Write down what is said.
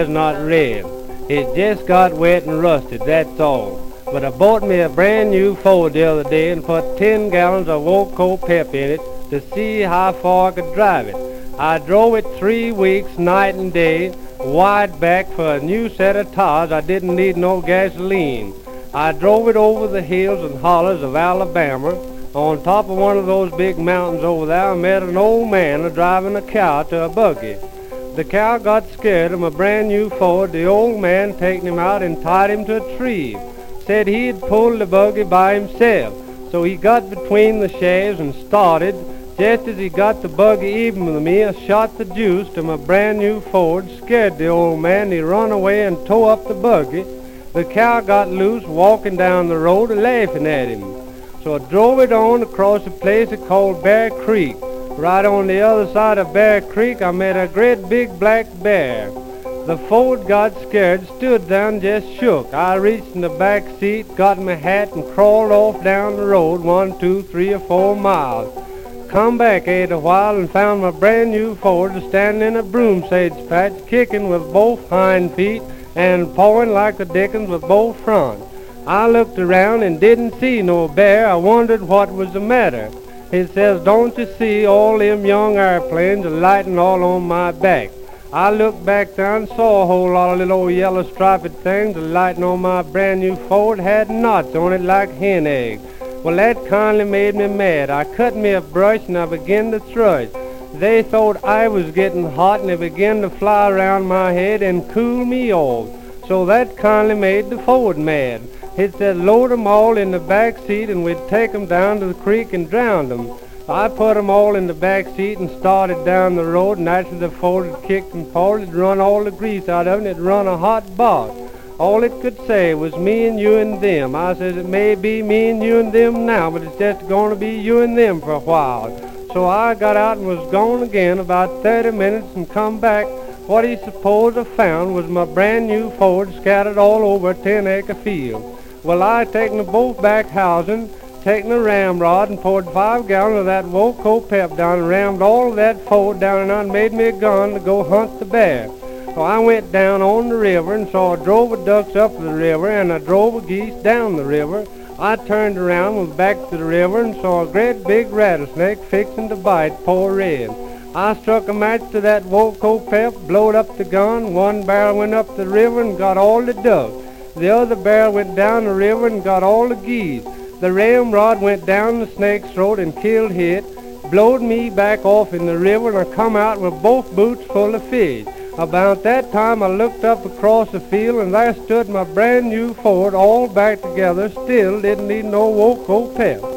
It's not red. It just got wet and rusted, that's all. But I bought me a brand new Ford the other day and put 10 gallons of Woco pep in it to see how far I could drive it. I drove it 3 weeks, night and day, wide back for a new set of tires. I didn't need no gasoline. I drove it over the hills and hollers of Alabama. On top of one of those big mountains over there, I met an old man driving a cow to a buggy. The cow got scared of my brand new Ford. The old man taken him out and tied him to a tree. Said he'd pull the buggy by himself. So he got between the shafts and started. Just as he got the buggy even with me, I shot the juice to my brand new Ford, scared the old man. He run away and tore up the buggy. The cow got loose, walking down the road, laughing at him. So I drove it on across a place called Bear Creek. Right on the other side of Bear Creek, I met a great big black bear. The Ford got scared, stood down, just shook. I reached in the back seat, got my hat, and crawled off down the road 1, 2, 3, or 4 miles. Come back a while and found my brand new Ford standing in a broom sage patch, kicking with both hind feet and pawing like the dickens with both fronts. I looked around and didn't see no bear. I wondered what was the matter. He says, "Don't you see all them young airplanes alighting all on my back?" I looked back there and saw a whole lot of little old yellow striped things alighting on my brand new Ford, had knots on it like hen eggs. Well, that kindly made me mad. I cut me a brush and I began to thrush. They thought I was getting hot and they began to fly around my head and cool me off. So that kindly made the Ford mad. He said, load 'em all in the back seat and we'd take 'em down to the creek and drown 'em. I put 'em all in the back seat and started down the road, and after the Ford had kicked and pawed, it'd run all the grease out of it, and it'd run a hot bath. All it could say was me and you and them. I says, it may be me and you and them now, but it's just going to be you and them for a while. So I got out and was gone again about 30 minutes and come back. What he supposed I found was my brand new Ford scattered all over a 10-acre field. Well, I taken them both back housing, taken a ramrod and poured 5 gallons of that Woco pep down and rammed all of that Ford down and I made me a gun to go hunt the bear. So I went down on the river and saw a drove of ducks up the river and a drove of geese down the river. I turned around, went back to the river and saw a great big rattlesnake fixing to bite poor Red. I struck a match to that Woco pep, blowed up the gun. One barrel went up the river and got all the ducks. The other barrel went down the river and got all the geese. The ramrod went down the snake's throat and killed it, blowed me back off in the river, and I come out with both boots full of fish. About that time I looked up across the field and there stood my brand new Ford all back together, still didn't need no Woco pep.